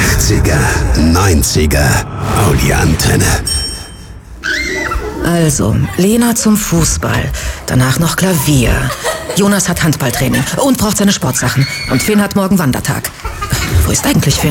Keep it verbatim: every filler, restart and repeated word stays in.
achtziger, neunziger, Audi-Antenne. Also, Lena zum Fußball, danach noch Klavier. Jonas hat Handballtraining und braucht seine Sportsachen. Und Finn hat morgen Wandertag. Wo ist eigentlich Finn?